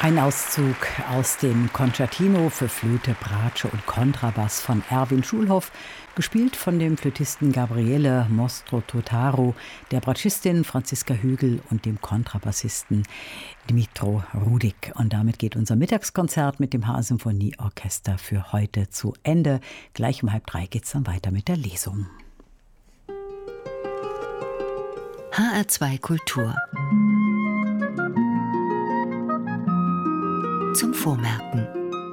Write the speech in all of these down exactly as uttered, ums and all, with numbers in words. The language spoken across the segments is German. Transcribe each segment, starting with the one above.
Ein Auszug aus dem Concertino für Flöte, Bratsche und Kontrabass von Erwin Schulhoff, gespielt von dem Flötisten Gabriele Mostro-Totaro, der Bratschistin Franziska Hügel und dem Kontrabassisten Dmitro Rudik. Und damit geht unser Mittagskonzert mit dem H R-Symphonieorchester für heute zu Ende. Gleich um halb drei geht es dann weiter mit der Lesung. H R zwei Kultur. Zum Vormerken.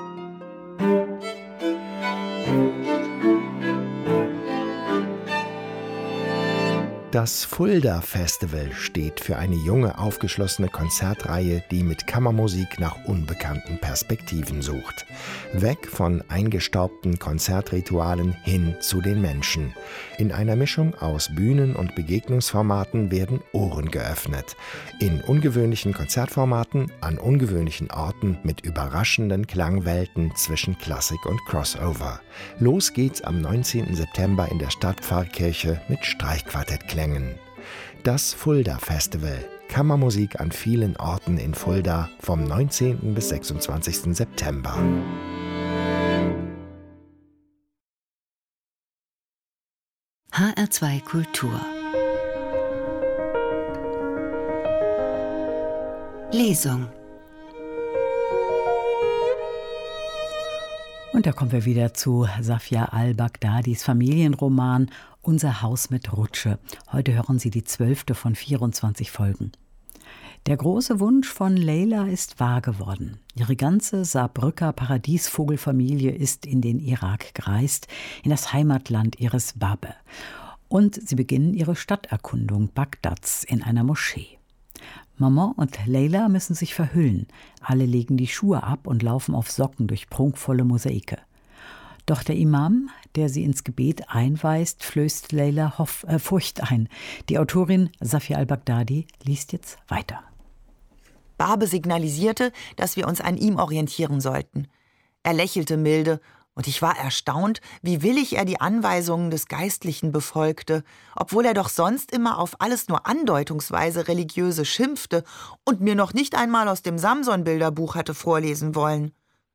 Das Fulda Festival steht für eine junge, aufgeschlossene Konzertreihe, die mit Kammermusik nach unbekannten Perspektiven sucht. Weg von eingestaubten Konzertritualen hin zu den Menschen. In einer Mischung aus Bühnen- und Begegnungsformaten werden Ohren geöffnet. In ungewöhnlichen Konzertformaten, an ungewöhnlichen Orten mit überraschenden Klangwelten zwischen Klassik und Crossover. Los geht's am neunzehnten September in der Stadtpfarrkirche mit Streichquartettklängen. Das Fulda Festival. Kammermusik an vielen Orten in Fulda vom neunzehnten bis sechsundzwanzigsten September. H R zwei Kultur. Lesung. Und da kommen wir wieder zu Safia al-Baghdadis Familienroman Unser Haus mit Rutsche. Heute hören Sie die zwölfte von vierundzwanzig Folgen. Der große Wunsch von Leila ist wahr geworden. Ihre ganze Saarbrücker Paradiesvogelfamilie ist in den Irak gereist, in das Heimatland ihres Babe. Und sie beginnen ihre Stadterkundung Bagdads in einer Moschee. Maman und Leila müssen sich verhüllen. Alle legen die Schuhe ab und laufen auf Socken durch prunkvolle Mosaike. Doch der Imam, der sie ins Gebet einweist, flößt Leila Hoff, äh, Furcht ein. Die Autorin Safia al-Baghdadi liest jetzt weiter. Babe signalisierte, dass wir uns an ihm orientieren sollten. Er lächelte milde, und ich war erstaunt, wie willig er die Anweisungen des Geistlichen befolgte, obwohl er doch sonst immer auf alles nur andeutungsweise Religiöse schimpfte und mir noch nicht einmal aus dem Samson-Bilderbuch hatte vorlesen wollen.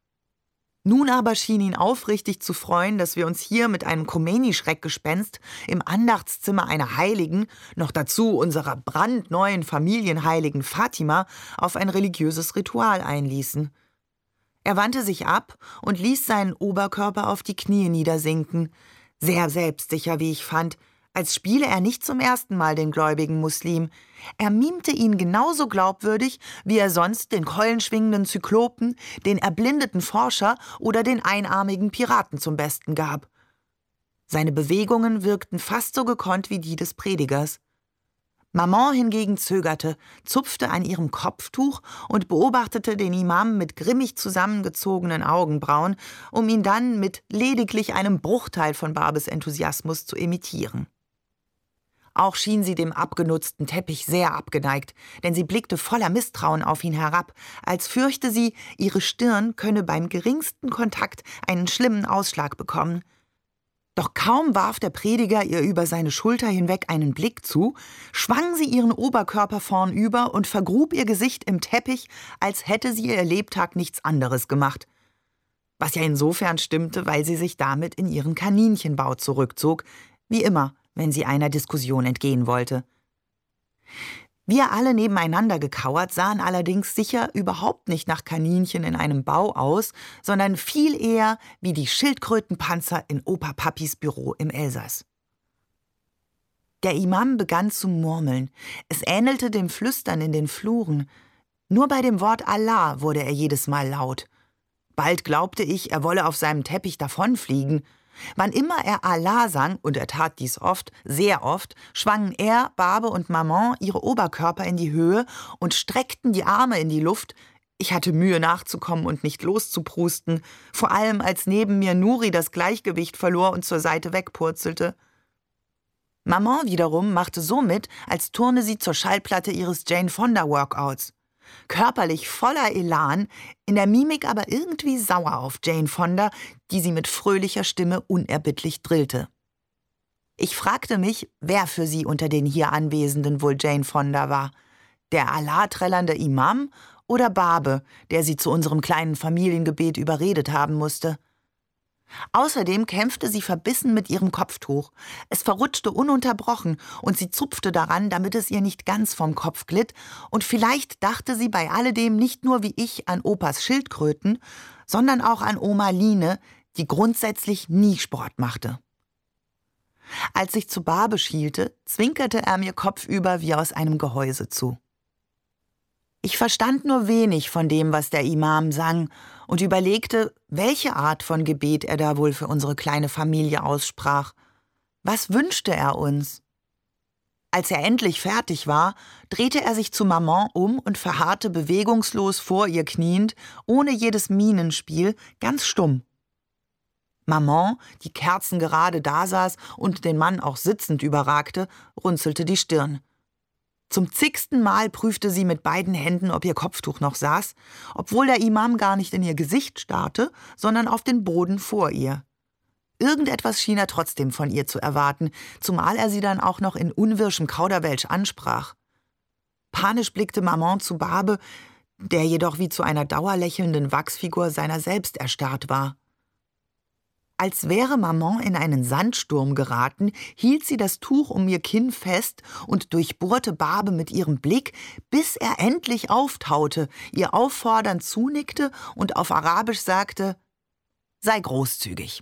Nun aber schien ihn aufrichtig zu freuen, dass wir uns hier mit einem Khomeini-Schreckgespenst im Andachtszimmer einer Heiligen, noch dazu unserer brandneuen Familienheiligen Fatima, auf ein religiöses Ritual einließen. Er wandte sich ab und ließ seinen Oberkörper auf die Knie niedersinken, sehr selbstsicher, wie ich fand, als spiele er nicht zum ersten Mal den gläubigen Muslim. Er mimte ihn genauso glaubwürdig, wie er sonst den keulenschwingenden Zyklopen, den erblindeten Forscher oder den einarmigen Piraten zum Besten gab. Seine Bewegungen wirkten fast so gekonnt wie die des Predigers. Maman hingegen zögerte, zupfte an ihrem Kopftuch und beobachtete den Imam mit grimmig zusammengezogenen Augenbrauen, um ihn dann mit lediglich einem Bruchteil von Babes Enthusiasmus zu imitieren. Auch schien sie dem abgenutzten Teppich sehr abgeneigt, denn sie blickte voller Misstrauen auf ihn herab, als fürchte sie, ihre Stirn könne beim geringsten Kontakt einen schlimmen Ausschlag bekommen. Doch kaum warf der Prediger ihr über seine Schulter hinweg einen Blick zu, schwang sie ihren Oberkörper vornüber und vergrub ihr Gesicht im Teppich, als hätte sie ihr Lebtag nichts anderes gemacht. Was ja insofern stimmte, weil sie sich damit in ihren Kaninchenbau zurückzog, wie immer, wenn sie einer Diskussion entgehen wollte. Wir alle nebeneinander gekauert sahen allerdings sicher überhaupt nicht nach Kaninchen in einem Bau aus, sondern viel eher wie die Schildkrötenpanzer in Opa Papis Büro im Elsass. Der Imam begann zu murmeln. Es ähnelte dem Flüstern in den Fluren. Nur bei dem Wort Allah wurde er jedes Mal laut. Bald glaubte ich, er wolle auf seinem Teppich davonfliegen. Wann immer er Allah sang, und er tat dies oft, sehr oft, schwangen er, Babe und Maman ihre Oberkörper in die Höhe und streckten die Arme in die Luft. Ich hatte Mühe nachzukommen und nicht loszuprusten, vor allem als neben mir Nuri das Gleichgewicht verlor und zur Seite wegpurzelte. Maman wiederum machte so mit, als turne sie zur Schallplatte ihres Jane Fonda Workouts. Körperlich voller Elan, in der Mimik aber irgendwie sauer auf Jane Fonda, die sie mit fröhlicher Stimme unerbittlich drillte. Ich fragte mich, wer für sie unter den hier Anwesenden wohl Jane Fonda war. Der Allah-trällernde Imam oder Barbe, der sie zu unserem kleinen Familiengebet überredet haben musste. Außerdem kämpfte sie verbissen mit ihrem Kopftuch. Es verrutschte ununterbrochen und sie zupfte daran, damit es ihr nicht ganz vom Kopf glitt, und vielleicht dachte sie bei alledem nicht nur wie ich an Opas Schildkröten, sondern auch an Oma Line, die grundsätzlich nie Sport machte. Als ich zu Barbe schielte, zwinkerte er mir kopfüber wie aus einem Gehäuse zu. Ich verstand nur wenig von dem, was der Imam sang, und überlegte, welche Art von Gebet er da wohl für unsere kleine Familie aussprach. Was wünschte er uns? Als er endlich fertig war, drehte er sich zu Maman um und verharrte bewegungslos vor ihr kniend, ohne jedes Mienenspiel, ganz stumm. Maman, die kerzengerade dasaß und den Mann auch sitzend überragte, runzelte die Stirn. Zum zigsten Mal prüfte sie mit beiden Händen, ob ihr Kopftuch noch saß, obwohl der Imam gar nicht in ihr Gesicht starrte, sondern auf den Boden vor ihr. Irgendetwas schien er trotzdem von ihr zu erwarten, zumal er sie dann auch noch in unwirschem Kauderwelsch ansprach. Panisch blickte Maman zu Barbe, der jedoch wie zu einer dauerlächelnden Wachsfigur seiner selbst erstarrt war. Als wäre Maman in einen Sandsturm geraten, hielt sie das Tuch um ihr Kinn fest und durchbohrte Barbe mit ihrem Blick, bis er endlich auftaute, ihr auffordernd zunickte und auf Arabisch sagte: »Sei großzügig.«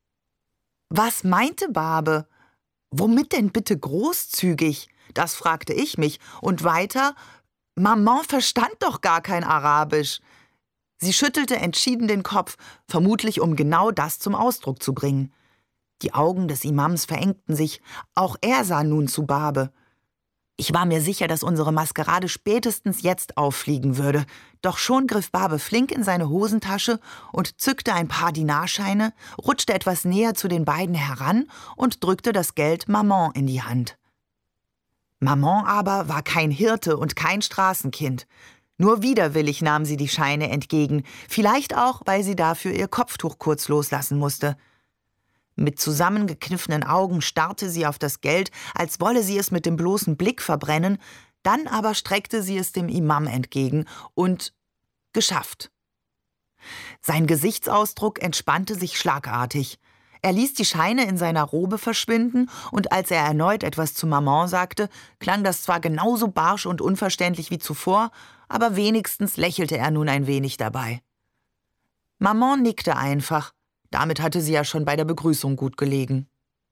Was meinte Barbe? Womit denn bitte großzügig? Das fragte ich mich. Und weiter: Maman verstand doch gar kein Arabisch. Sie schüttelte entschieden den Kopf, vermutlich um genau das zum Ausdruck zu bringen. Die Augen des Imams verengten sich, auch er sah nun zu Barbe. Ich war mir sicher, dass unsere Maskerade spätestens jetzt auffliegen würde, doch schon griff Barbe flink in seine Hosentasche und zückte ein paar Dinarscheine, rutschte etwas näher zu den beiden heran und drückte das Geld Maman in die Hand. Maman aber war kein Hirte und kein Straßenkind. Nur widerwillig nahm sie die Scheine entgegen, vielleicht auch, weil sie dafür ihr Kopftuch kurz loslassen musste. Mit zusammengekniffenen Augen starrte sie auf das Geld, als wolle sie es mit dem bloßen Blick verbrennen, dann aber streckte sie es dem Imam entgegen und geschafft. Sein Gesichtsausdruck entspannte sich schlagartig. Er ließ die Scheine in seiner Robe verschwinden, und als er erneut etwas zu Maman sagte, klang das zwar genauso barsch und unverständlich wie zuvor, aber wenigstens lächelte er nun ein wenig dabei. Maman nickte einfach. Damit hatte sie ja schon bei der Begrüßung gut gelegen.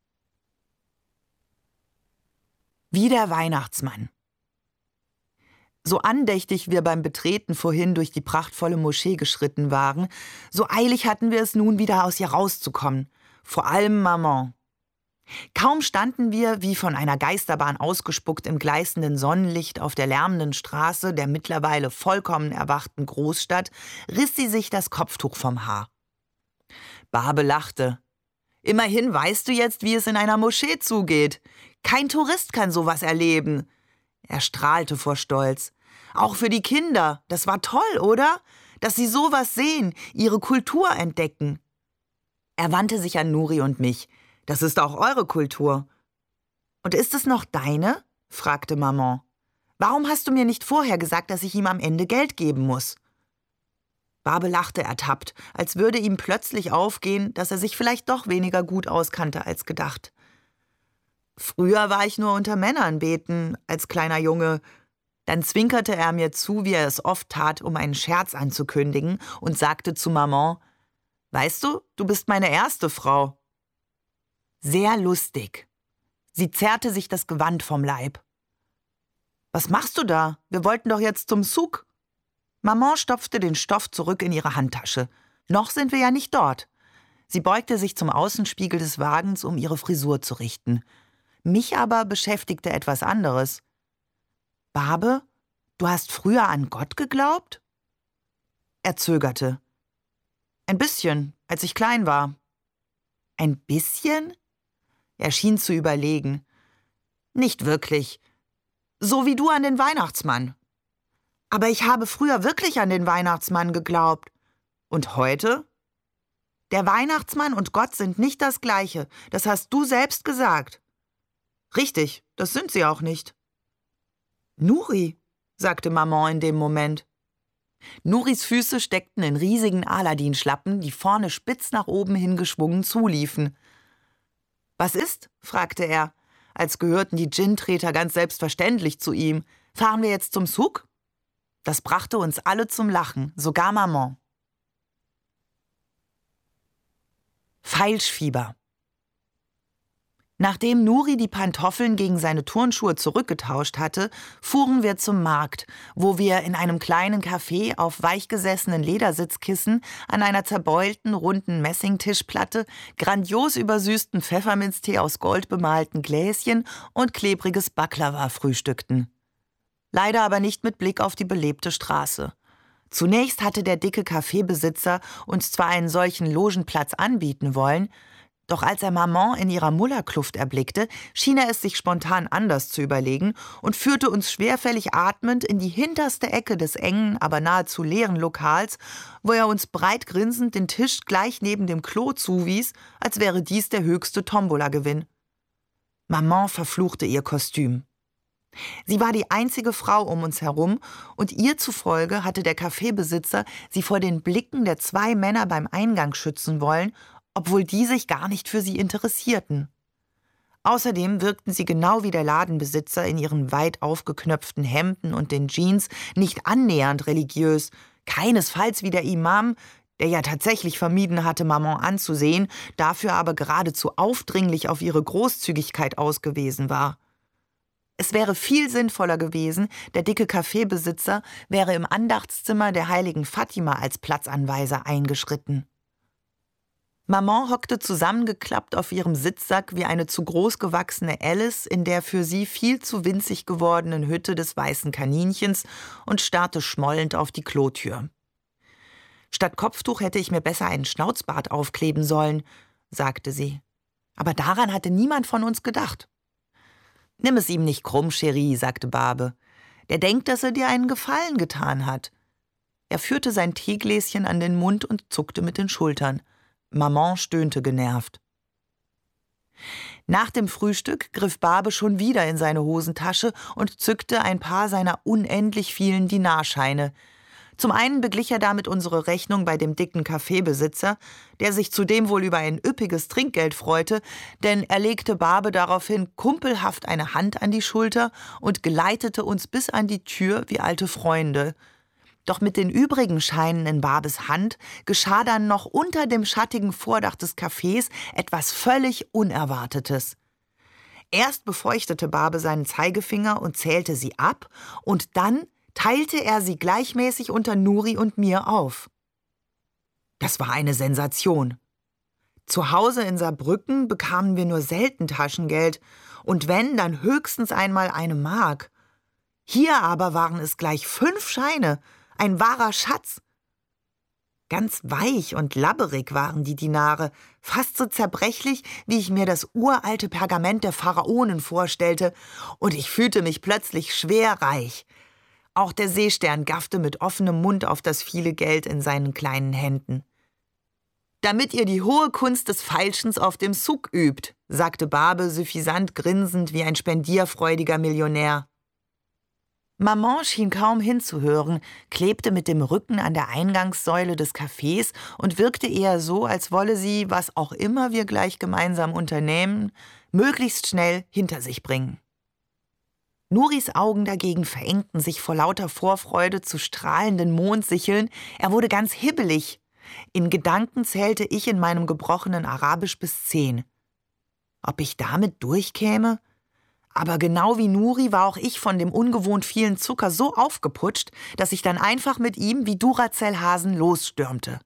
Wie der Weihnachtsmann. So andächtig wir beim Betreten vorhin durch die prachtvolle Moschee geschritten waren, so eilig hatten wir es nun wieder aus ihr rauszukommen. Vor allem Maman. Kaum standen wir, wie von einer Geisterbahn ausgespuckt, im gleißenden Sonnenlicht auf der lärmenden Straße der mittlerweile vollkommen erwachten Großstadt, riss sie sich das Kopftuch vom Haar. Barbe lachte. »Immerhin weißt du jetzt, wie es in einer Moschee zugeht. Kein Tourist kann sowas erleben.« Er strahlte vor Stolz. »Auch für die Kinder. Das war toll, oder? Dass sie sowas sehen, ihre Kultur entdecken.« Er wandte sich an Nuri und mich. »Das ist auch eure Kultur.« »Und ist es noch deine?« fragte Maman. »Warum hast du mir nicht vorher gesagt, dass ich ihm am Ende Geld geben muss?« Barbe lachte ertappt, als würde ihm plötzlich aufgehen, dass er sich vielleicht doch weniger gut auskannte als gedacht. »Früher war ich nur unter Männern beten, als kleiner Junge.« Dann zwinkerte er mir zu, wie er es oft tat, um einen Scherz anzukündigen, und sagte zu Maman: »Weißt du, du bist meine erste Frau.« Sehr lustig. Sie zerrte sich das Gewand vom Leib. »Was machst du da? Wir wollten doch jetzt zum Souk.« Maman stopfte den Stoff zurück in ihre Handtasche. Noch sind wir ja nicht dort. Sie beugte sich zum Außenspiegel des Wagens, um ihre Frisur zu richten. Mich aber beschäftigte etwas anderes. »Barbe, du hast früher an Gott geglaubt?« Er zögerte. »Ein bisschen, als ich klein war.« »Ein bisschen?« Er schien zu überlegen. »Nicht wirklich. So wie du an den Weihnachtsmann.« »Aber ich habe früher wirklich an den Weihnachtsmann geglaubt.« »Und heute?« »Der Weihnachtsmann und Gott sind nicht das Gleiche. Das hast du selbst gesagt.« »Richtig, das sind sie auch nicht.« »Nuri«, sagte Maman in dem Moment. Nuris Füße steckten in riesigen Aladin-Schlappen, die vorne spitz nach oben hingeschwungen zuliefen. »Was ist?« fragte er, als gehörten die Dschinntreter ganz selbstverständlich zu ihm. »Fahren wir jetzt zum Souk?« Das brachte uns alle zum Lachen, sogar Maman. Feilschfieber. Nachdem Nuri die Pantoffeln gegen seine Turnschuhe zurückgetauscht hatte, fuhren wir zum Markt, wo wir in einem kleinen Café auf weichgesessenen Ledersitzkissen an einer zerbeulten, runden Messingtischplatte grandios übersüßten Pfefferminztee aus goldbemalten Gläschen und klebriges Baklava frühstückten. Leider aber nicht mit Blick auf die belebte Straße. Zunächst hatte der dicke Kaffeebesitzer uns zwar einen solchen Logenplatz anbieten wollen, doch als er Maman in ihrer Mullerkluft erblickte, schien er es sich spontan anders zu überlegen und führte uns schwerfällig atmend in die hinterste Ecke des engen, aber nahezu leeren Lokals, wo er uns breit grinsend den Tisch gleich neben dem Klo zuwies, als wäre dies der höchste Tombola-Gewinn. Maman verfluchte ihr Kostüm. Sie war die einzige Frau um uns herum und ihr zufolge hatte der Kaffeebesitzer sie vor den Blicken der zwei Männer beim Eingang schützen wollen, obwohl die sich gar nicht für sie interessierten. Außerdem wirkten sie genau wie der Ladenbesitzer in ihren weit aufgeknöpften Hemden und den Jeans nicht annähernd religiös, keinesfalls wie der Imam, der ja tatsächlich vermieden hatte, Maman anzusehen, dafür aber geradezu aufdringlich auf ihre Großzügigkeit ausgewiesen war. Es wäre viel sinnvoller gewesen, der dicke Kaffeebesitzer wäre im Andachtszimmer der heiligen Fatima als Platzanweiser eingeschritten. Maman hockte zusammengeklappt auf ihrem Sitzsack wie eine zu groß gewachsene Alice in der für sie viel zu winzig gewordenen Hütte des weißen Kaninchens und starrte schmollend auf die Klotür. »Statt Kopftuch hätte ich mir besser einen Schnauzbart aufkleben sollen«, sagte sie. »Aber daran hatte niemand von uns gedacht.« »Nimm es ihm nicht krumm, Chérie«, sagte Barbe. »Der denkt, dass er dir einen Gefallen getan hat.« Er führte sein Teegläschen an den Mund und zuckte mit den Schultern. Maman stöhnte genervt. Nach dem Frühstück griff Barbe schon wieder in seine Hosentasche und zückte ein paar seiner unendlich vielen Dinarscheine. Zum einen beglich er damit unsere Rechnung bei dem dicken Kaffeebesitzer, der sich zudem wohl über ein üppiges Trinkgeld freute, denn er legte Barbe daraufhin kumpelhaft eine Hand an die Schulter und geleitete uns bis an die Tür wie alte Freunde. Doch mit den übrigen Scheinen in Barbes Hand geschah dann noch unter dem schattigen Vordach des Cafés etwas völlig Unerwartetes. Erst befeuchtete Barbe seinen Zeigefinger und zählte sie ab, und dann teilte er sie gleichmäßig unter Nuri und mir auf. Das war eine Sensation. Zu Hause in Saarbrücken bekamen wir nur selten Taschengeld, und wenn, dann höchstens einmal eine Mark. Hier aber waren es gleich fünf Scheine, ein wahrer Schatz. Ganz weich und labberig waren die Dinare, fast so zerbrechlich, wie ich mir das uralte Pergament der Pharaonen vorstellte, und ich fühlte mich plötzlich schwer reich. Auch der Seestern gaffte mit offenem Mund auf das viele Geld in seinen kleinen Händen. »Damit ihr die hohe Kunst des Feilschens auf dem Souk übt«, sagte Barbe suffisant grinsend wie ein spendierfreudiger Millionär. Maman schien kaum hinzuhören, klebte mit dem Rücken an der Eingangssäule des Cafés und wirkte eher so, als wolle sie, was auch immer wir gleich gemeinsam unternehmen, möglichst schnell hinter sich bringen. Nuris Augen dagegen verengten sich vor lauter Vorfreude zu strahlenden Mondsicheln, er wurde ganz hibbelig. In Gedanken zählte ich in meinem gebrochenen Arabisch bis zehn. Ob ich damit durchkäme? Aber genau wie Nuri war auch ich von dem ungewohnt vielen Zucker so aufgeputscht, dass ich dann einfach mit ihm wie Duracell-Hasen losstürmte.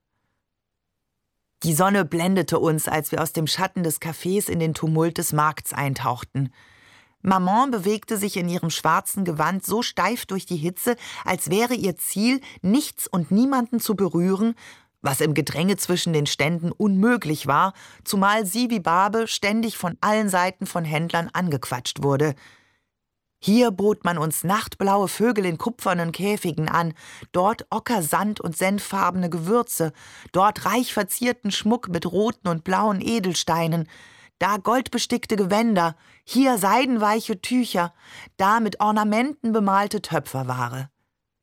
Die Sonne blendete uns, als wir aus dem Schatten des Cafés in den Tumult des Markts eintauchten. Maman bewegte sich in ihrem schwarzen Gewand so steif durch die Hitze, als wäre ihr Ziel, nichts und niemanden zu berühren, was im Gedränge zwischen den Ständen unmöglich war, zumal sie wie Barbe ständig von allen Seiten von Händlern angequatscht wurde. Hier bot man uns nachtblaue Vögel in kupfernen Käfigen an, dort Ockersand und senffarbene Gewürze, dort reich verzierten Schmuck mit roten und blauen Edelsteinen, da goldbestickte Gewänder, hier seidenweiche Tücher, da mit Ornamenten bemalte Töpferware.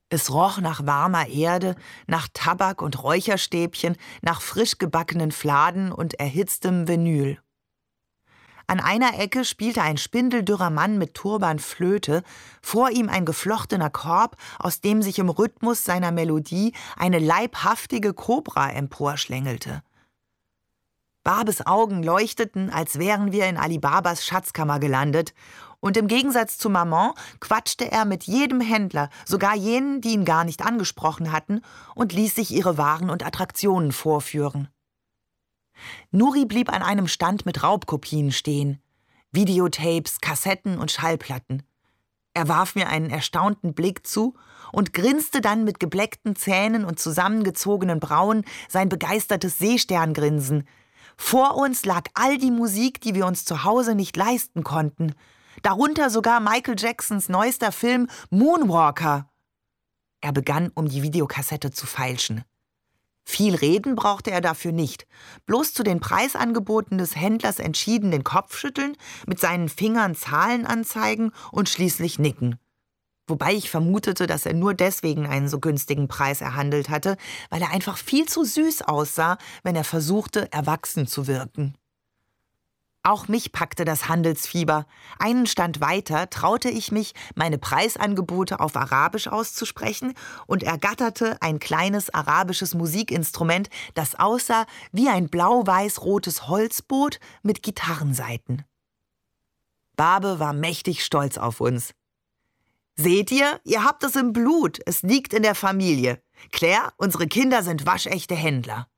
Es roch nach warmer Erde, nach Tabak und Räucherstäbchen, nach frisch gebackenen Fladen und erhitztem Vinyl. An einer Ecke spielte ein spindeldürrer Mann mit Turban Flöte, vor ihm ein geflochtener Korb, aus dem sich im Rhythmus seiner Melodie eine leibhaftige Kobra emporschlängelte. Barbes Augen leuchteten, als wären wir in Ali Babas Schatzkammer gelandet, und im Gegensatz zu Maman quatschte er mit jedem Händler, sogar jenen, die ihn gar nicht angesprochen hatten, und ließ sich ihre Waren und Attraktionen vorführen. Nuri blieb an einem Stand mit Raubkopien stehen, Videotapes, Kassetten und Schallplatten. Er warf mir einen erstaunten Blick zu und grinste dann mit gebleckten Zähnen und zusammengezogenen Brauen sein begeistertes Seesterngrinsen. Vor uns lag all die Musik, die wir uns zu Hause nicht leisten konnten, darunter sogar Michael Jacksons neuester Film Moonwalker. Er begann, um die Videokassette zu feilschen. Viel reden brauchte er dafür nicht, bloß zu den Preisangeboten des Händlers entschieden den Kopf schütteln, mit seinen Fingern Zahlen anzeigen und schließlich nicken. Wobei ich vermutete, dass er nur deswegen einen so günstigen Preis erhandelt hatte, weil er einfach viel zu süß aussah, wenn er versuchte, erwachsen zu wirken. Auch mich packte das Handelsfieber. Einen Stand weiter traute ich mich, meine Preisangebote auf Arabisch auszusprechen und ergatterte ein kleines arabisches Musikinstrument, das aussah wie ein blau-weiß-rotes Holzboot mit Gitarrensaiten. Barbe war mächtig stolz auf uns. »Seht ihr, ihr habt es im Blut, es liegt in der Familie. Claire, unsere Kinder sind waschechte Händler.«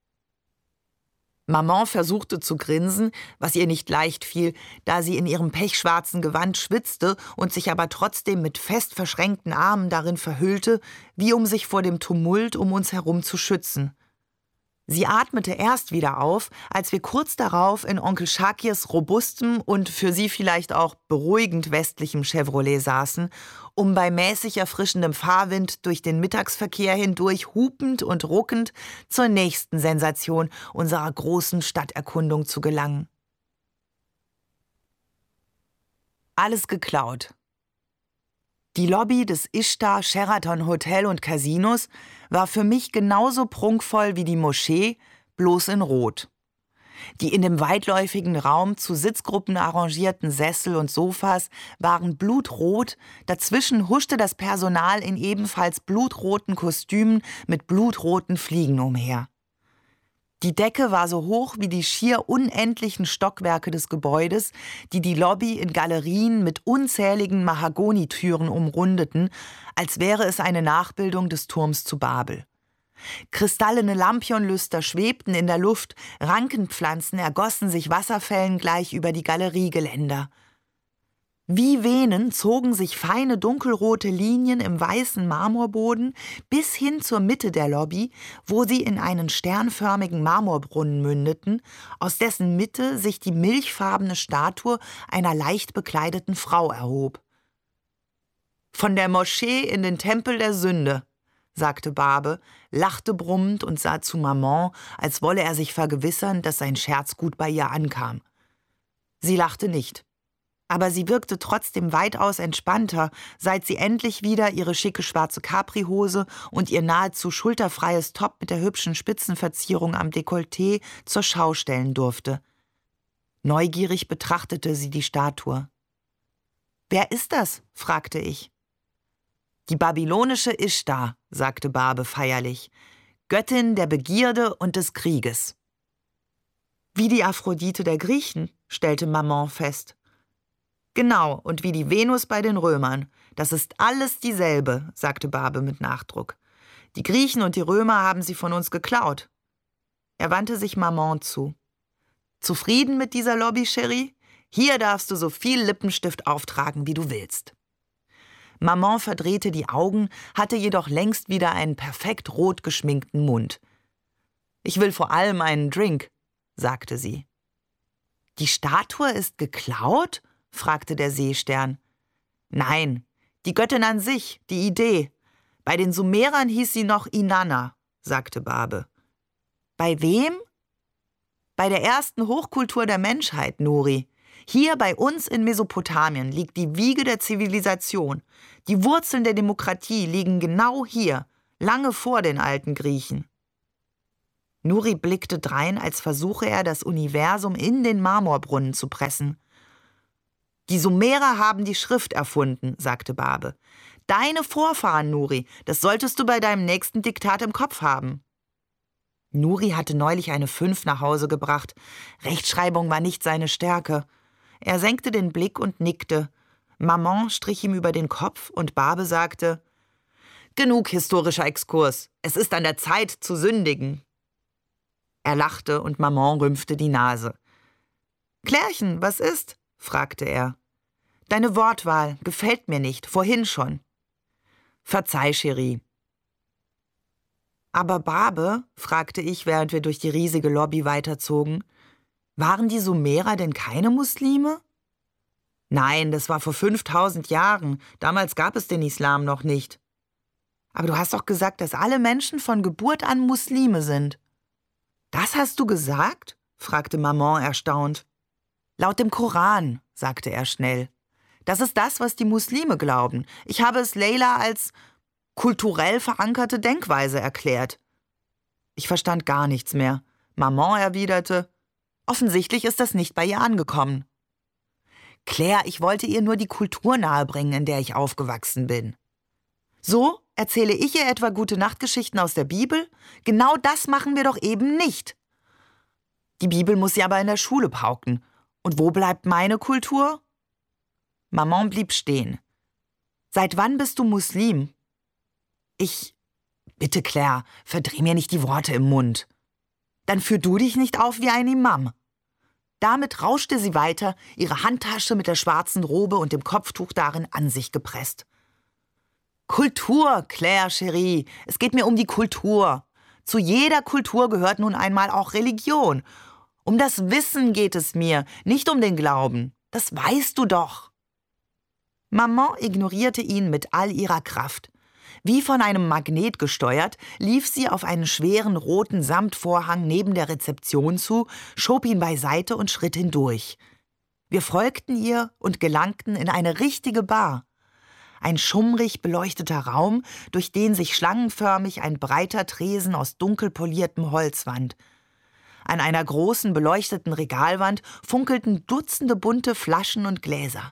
Maman versuchte zu grinsen, was ihr nicht leicht fiel, da sie in ihrem pechschwarzen Gewand schwitzte und sich aber trotzdem mit fest verschränkten Armen darin verhüllte, wie um sich vor dem Tumult um uns herum zu schützen. Sie atmete erst wieder auf, als wir kurz darauf in Onkel Shakirs robustem und für sie vielleicht auch beruhigend westlichem Chevrolet saßen, um bei mäßig erfrischendem Fahrwind durch den Mittagsverkehr hindurch hupend und ruckend zur nächsten Sensation unserer großen Stadterkundung zu gelangen. Alles geklaut. Die Lobby des Ishtar Sheraton Hotel und Casinos war für mich genauso prunkvoll wie die Moschee, bloß in Rot. Die in dem weitläufigen Raum zu Sitzgruppen arrangierten Sessel und Sofas waren blutrot, dazwischen huschte das Personal in ebenfalls blutroten Kostümen mit blutroten Fliegen umher. Die Decke war so hoch wie die schier unendlichen Stockwerke des Gebäudes, die die Lobby in Galerien mit unzähligen Mahagonitüren umrundeten, als wäre es eine Nachbildung des Turms zu Babel. Kristallene Lampionlüster schwebten in der Luft, Rankenpflanzen ergossen sich Wasserfällen gleich über die Galeriegeländer. Wie Venen zogen sich feine dunkelrote Linien im weißen Marmorboden bis hin zur Mitte der Lobby, wo sie in einen sternförmigen Marmorbrunnen mündeten, aus dessen Mitte sich die milchfarbene Statue einer leicht bekleideten Frau erhob. »Von der Moschee in den Tempel der Sünde«, sagte Barbe, lachte brummend und sah zu Maman, als wolle er sich vergewissern, dass sein Scherz gut bei ihr ankam. Sie lachte nicht. Aber sie wirkte trotzdem weitaus entspannter, seit sie endlich wieder ihre schicke schwarze Capri-Hose und ihr nahezu schulterfreies Top mit der hübschen Spitzenverzierung am Dekolleté zur Schau stellen durfte. Neugierig betrachtete sie die Statue. »Wer ist das?« fragte ich. »Die babylonische Ishtar«, sagte Barbe feierlich, »Göttin der Begierde und des Krieges.« »Wie die Aphrodite der Griechen«, stellte Maman fest. »Genau, und wie die Venus bei den Römern. Das ist alles dieselbe«, sagte Barbe mit Nachdruck. »Die Griechen und die Römer haben sie von uns geklaut.« Er wandte sich Maman zu. »Zufrieden mit dieser Lobby, Chérie? Hier darfst du so viel Lippenstift auftragen, wie du willst.« Maman verdrehte die Augen, hatte jedoch längst wieder einen perfekt rot geschminkten Mund. »Ich will vor allem einen Drink«, sagte sie. »Die Statue ist geklaut?« fragte der Seestern. »Nein, die Göttin an sich, die Idee. Bei den Sumerern hieß sie noch Inanna«, sagte Barbe. »Bei wem?« »Bei der ersten Hochkultur der Menschheit, Nuri. Hier bei uns in Mesopotamien liegt die Wiege der Zivilisation. Die Wurzeln der Demokratie liegen genau hier, lange vor den alten Griechen. Nuri blickte drein, als versuche er, das Universum in den Marmorbrunnen zu pressen. Die Sumerer haben die Schrift erfunden, sagte Barbe. Deine Vorfahren, Nuri, das solltest du bei deinem nächsten Diktat im Kopf haben. Nuri hatte neulich eine Fünf nach Hause gebracht. Rechtschreibung war nicht seine Stärke. Er senkte den Blick und nickte. Maman strich ihm über den Kopf und Barbe sagte, »Genug historischer Exkurs. Es ist an der Zeit zu sündigen.« Er lachte und Maman rümpfte die Nase. »Klärchen, was ist?« fragte er. »Deine Wortwahl gefällt mir nicht, vorhin schon.« »Verzeih, Chérie.« »Aber Barbe«, fragte ich, während wir durch die riesige Lobby weiterzogen, »waren die Sumerer denn keine Muslime?« »Nein, das war vor fünftausend Jahren. Damals gab es den Islam noch nicht.« »Aber du hast doch gesagt, dass alle Menschen von Geburt an Muslime sind.« »Das hast du gesagt?« fragte Maman erstaunt. »Laut dem Koran«, sagte er schnell. »Das ist das, was die Muslime glauben. Ich habe es Leila als kulturell verankerte Denkweise erklärt.« Ich verstand gar nichts mehr. Maman erwiderte, »Offensichtlich ist das nicht bei ihr angekommen.« »Claire, ich wollte ihr nur die Kultur nahebringen, in der ich aufgewachsen bin.« »So, erzähle ich ihr etwa Gute-Nacht-Geschichten aus der Bibel? Genau das machen wir doch eben nicht.« »Die Bibel muss sie aber in der Schule pauken. Und wo bleibt meine Kultur?« Maman blieb stehen. »Seit wann bist du Muslim?« »Ich... Bitte, Claire, verdreh mir nicht die Worte im Mund.« »Dann führ du dich nicht auf wie ein Imam.« Damit rauschte sie weiter, ihre Handtasche mit der schwarzen Robe und dem Kopftuch darin an sich gepresst. »Kultur, Claire, Chérie, es geht mir um die Kultur. Zu jeder Kultur gehört nun einmal auch Religion. Um das Wissen geht es mir, nicht um den Glauben. Das weißt du doch.« Maman ignorierte ihn mit all ihrer Kraft. Wie von einem Magnet gesteuert, lief sie auf einen schweren roten Samtvorhang neben der Rezeption zu, schob ihn beiseite und schritt hindurch. Wir folgten ihr und gelangten in eine richtige Bar. Ein schummrig beleuchteter Raum, durch den sich schlangenförmig ein breiter Tresen aus dunkel poliertem Holz wand. An einer großen beleuchteten Regalwand funkelten Dutzende bunte Flaschen und Gläser.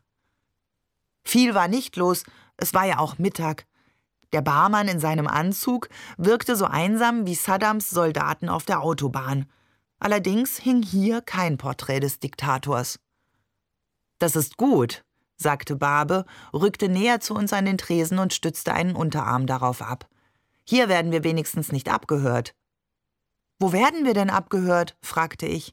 Viel war nicht los, es war ja auch Mittag. Der Barmann in seinem Anzug wirkte so einsam wie Saddams Soldaten auf der Autobahn. Allerdings hing hier kein Porträt des Diktators. »Das ist gut«, sagte Barbe, rückte näher zu uns an den Tresen und stützte einen Unterarm darauf ab. »Hier werden wir wenigstens nicht abgehört.« »Wo werden wir denn abgehört?« fragte ich.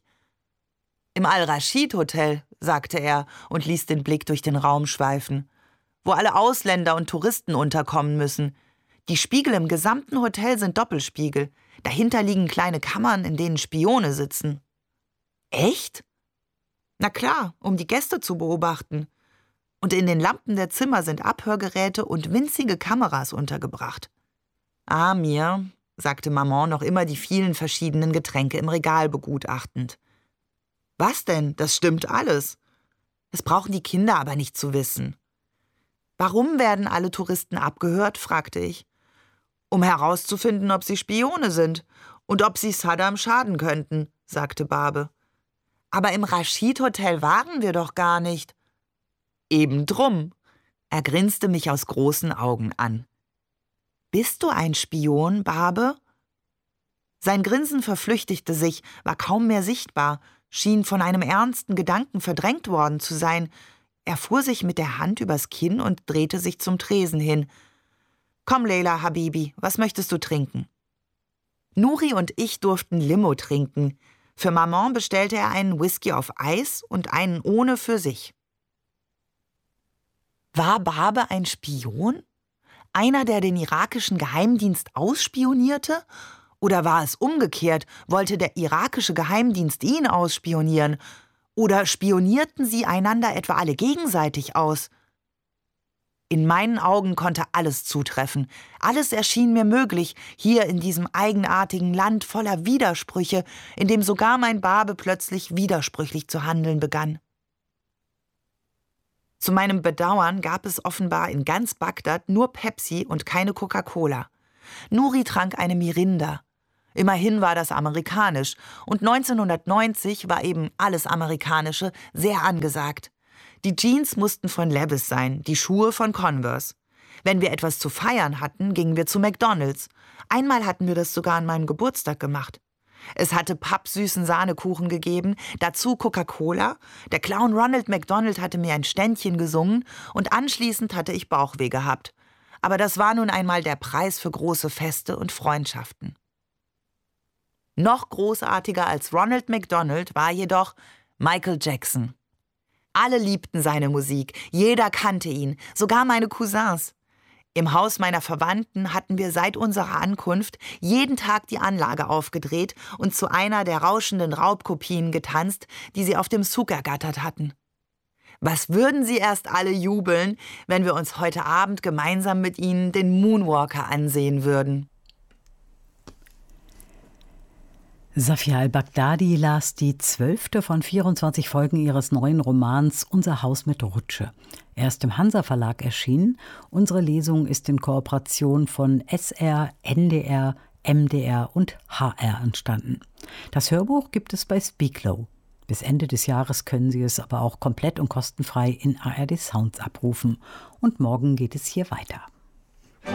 »Im Al-Rashid-Hotel«, sagte er und ließ den Blick durch den Raum schweifen, »wo alle Ausländer und Touristen unterkommen müssen. Die Spiegel im gesamten Hotel sind Doppelspiegel. Dahinter liegen kleine Kammern, in denen Spione sitzen.« »Echt?« »Na klar, um die Gäste zu beobachten. Und in den Lampen der Zimmer sind Abhörgeräte und winzige Kameras untergebracht.« »Ah, mir«, sagte Maman, noch immer die vielen verschiedenen Getränke im Regal begutachtend. »Was denn? Das stimmt alles. Das brauchen die Kinder aber nicht zu wissen.« »Warum werden alle Touristen abgehört?« fragte ich. »Um herauszufinden, ob sie Spione sind und ob sie Saddam schaden könnten«, sagte Barbe. »Aber im Rashid-Hotel waren wir doch gar nicht.« »Eben drum.« Er grinste mich aus großen Augen an. »Bist du ein Spion, Barbe?« Sein Grinsen verflüchtigte sich, war kaum mehr sichtbar, schien von einem ernsten Gedanken verdrängt worden zu sein. Er fuhr sich mit der Hand übers Kinn und drehte sich zum Tresen hin. »Komm, Leila, Habibi, was möchtest du trinken?« Nuri und ich durften Limo trinken. Für Maman bestellte er einen Whisky auf Eis und einen ohne für sich. War Barbe ein Spion? Einer, der den irakischen Geheimdienst ausspionierte? Oder war es umgekehrt, wollte der irakische Geheimdienst ihn ausspionieren? Oder spionierten sie einander etwa alle gegenseitig aus? In meinen Augen konnte alles zutreffen. Alles erschien mir möglich, hier in diesem eigenartigen Land voller Widersprüche, in dem sogar mein Barbe plötzlich widersprüchlich zu handeln begann. Zu meinem Bedauern gab es offenbar in ganz Bagdad nur Pepsi und keine Coca-Cola. Nuri trank eine Mirinda. Immerhin war das amerikanisch und neunzehnhundertneunzig war eben alles Amerikanische sehr angesagt. Die Jeans mussten von Levi's sein, die Schuhe von Converse. Wenn wir etwas zu feiern hatten, gingen wir zu McDonald's. Einmal hatten wir das sogar an meinem Geburtstag gemacht. Es hatte pappsüßen Sahnekuchen gegeben, dazu Coca-Cola, der Clown Ronald McDonald hatte mir ein Ständchen gesungen und anschließend hatte ich Bauchweh gehabt. Aber das war nun einmal der Preis für große Feste und Freundschaften. Noch großartiger als Ronald McDonald war jedoch Michael Jackson. Alle liebten seine Musik, jeder kannte ihn, sogar meine Cousins. Im Haus meiner Verwandten hatten wir seit unserer Ankunft jeden Tag die Anlage aufgedreht und zu einer der rauschenden Raubkopien getanzt, die sie auf dem Souk ergattert hatten. Was würden sie erst alle jubeln, wenn wir uns heute Abend gemeinsam mit ihnen den Moonwalker ansehen würden? Safia al-Baghdadi las die zwölfte von vierundzwanzig Folgen ihres neuen Romans Unser Haus mit Rutsche. Er ist im Hansa Verlag erschienen. Unsere Lesung ist in Kooperation von S R, N D R, M D R und H R entstanden. Das Hörbuch gibt es bei Speaklow. Bis Ende des Jahres können Sie es aber auch komplett und kostenfrei in A R D Sounds abrufen. Und morgen geht es hier weiter.